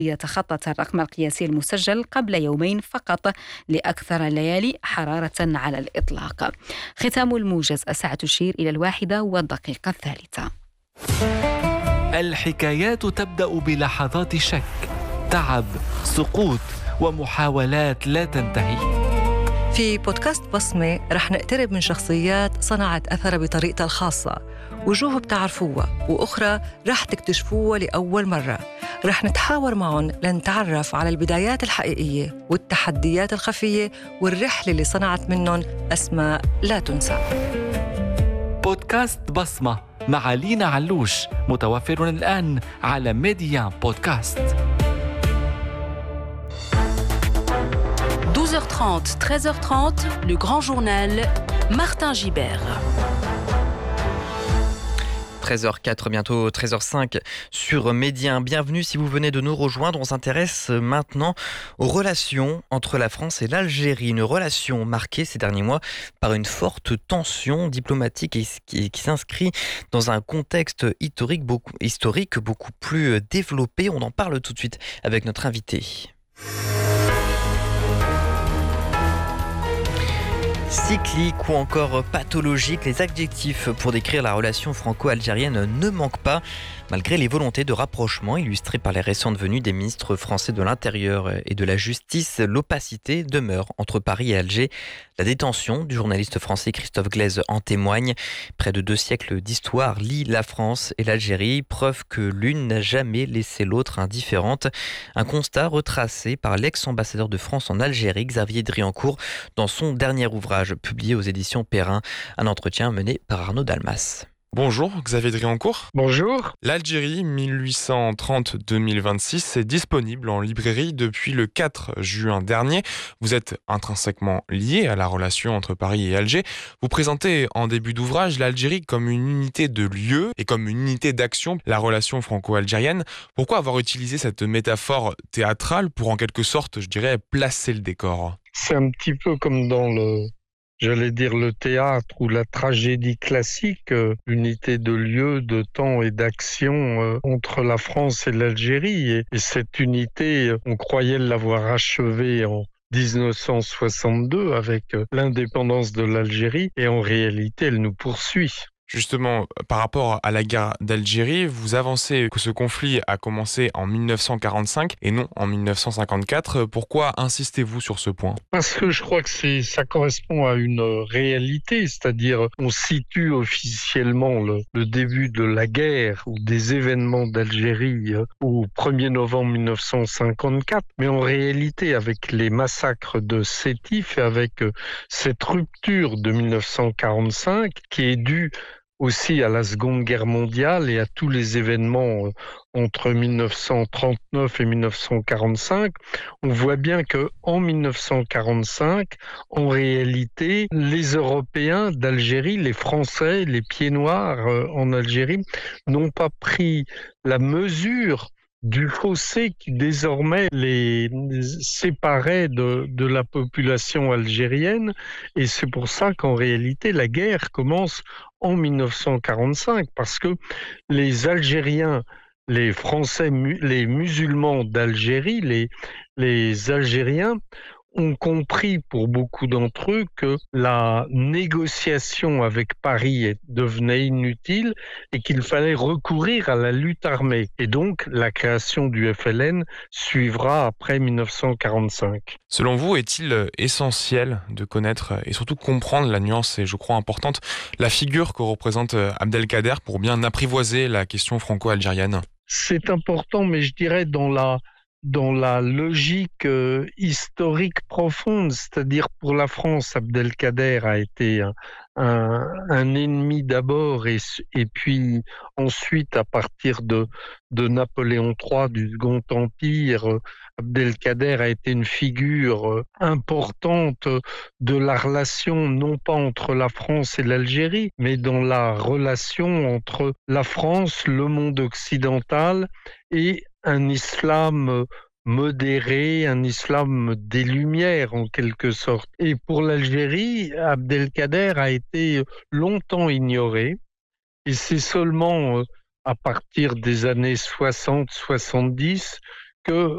تخطت الرقم القياسي المسجل قبل يومين فقط لأكثر الليالي حرارة على الإطلاق. ختام الموجز، الساعة تشير إلى 1:03. الحكايات تبدأ بلحظات شك، تعب، سقوط ومحاولات لا تنتهي. في بودكاست بصمة رح نقترب من شخصيات صنعت أثر بطريقتها الخاصة، وجوه بتعرفوها وأخرى رح تكتشفوها لأول مرة. رح نتحاور معهم لنتعرف على البدايات الحقيقية والتحديات الخفية والرحلة اللي صنعت منهم أسماء لا تنسى. بودكاست بصمة مع لينا علوش متوفر الآن على ميديا بودكاست. 12h30, 13h30, le grand journal, Martin Gibert. 13h04, bientôt 13h05 sur Média. Bienvenue si vous venez de nous rejoindre. On s'intéresse maintenant aux relations entre la France et l'Algérie. Une relation marquée ces derniers mois par une forte tension diplomatique et qui s'inscrit dans un contexte historique beaucoup plus développé. On en parle tout de suite avec notre invité. Cyclique ou encore pathologique, les adjectifs pour décrire la relation franco-algérienne ne manquent pas, malgré les volontés de rapprochement illustrées par les récentes venues des ministres français de l'Intérieur et de la Justice. L'opacité demeure entre Paris et Alger. La détention du journaliste français Christophe Glaise en témoigne. Près de 2 siècles d'histoire lient la France et l'Algérie, preuve que l'une n'a jamais laissé l'autre indifférente. Un constat retracé par l'ex-ambassadeur de France en Algérie, Xavier Driancourt, dans son dernier ouvrage publié aux éditions Perrin, un entretien mené par Arnaud Dalmas. Bonjour Xavier Driancourt. Bonjour. L'Algérie 1830-2026 est disponible en librairie depuis le 4 juin dernier. Vous êtes intrinsèquement lié à la relation entre Paris et Alger. Vous présentez en début d'ouvrage l'Algérie comme une unité de lieu et comme une unité d'action, la relation franco-algérienne. Pourquoi avoir utilisé cette métaphore théâtrale pour en quelque sorte, je dirais, placer le décor ? C'est un petit peu comme dans le théâtre ou la tragédie classique, l'unité de lieu, de temps et d'action entre la France et l'Algérie. Et cette unité, on croyait l'avoir achevée en 1962 avec l'indépendance de l'Algérie, et en réalité, elle nous poursuit. Justement, par rapport à la guerre d'Algérie, vous avancez que ce conflit a commencé en 1945 et non en 1954. Pourquoi insistez-vous sur ce point ? Parce que je crois que ça correspond à une réalité, c'est-à-dire on situe officiellement le début de la guerre ou des événements d'Algérie au 1er novembre 1954, mais en réalité avec les massacres de Sétif et avec cette rupture de 1945 qui est due aussi à la Seconde Guerre mondiale et à tous les événements entre 1939 et 1945, on voit bien qu'en 1945, en réalité, les Européens d'Algérie, les Français, les pieds noirs en Algérie, n'ont pas pris la mesure du fossé qui désormais les séparait de la population algérienne, et c'est pour ça qu'en réalité la guerre commence en 1945, parce que les Algériens, les Français, les musulmans d'Algérie, les Algériens ont compris pour beaucoup d'entre eux que la négociation avec Paris devenait inutile et qu'il fallait recourir à la lutte armée. Et donc, la création du FLN suivra après 1945. Selon vous, est-il essentiel de connaître et surtout comprendre la nuance, et je crois importante, la figure que représente Abdelkader pour bien apprivoiser la question franco-algérienne ? C'est important, mais je dirais dans la logique historique profonde, c'est-à-dire pour la France, Abdelkader a été un ennemi d'abord et puis ensuite à partir de Napoléon III du Second Empire, Abdelkader a été une figure importante de la relation non pas entre la France et l'Algérie, mais dans la relation entre la France, le monde occidental et un islam modéré, un islam des Lumières en quelque sorte. Et pour l'Algérie, Abdelkader a été longtemps ignoré, et c'est seulement à partir des années 60-70 que